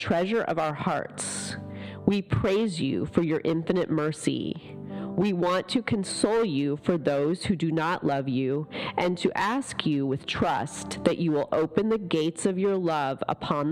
treasure of our hearts. We praise you for your infinite mercy. We want to console you for those who do not love you, and to ask you with trust that you will open the gates of your love upon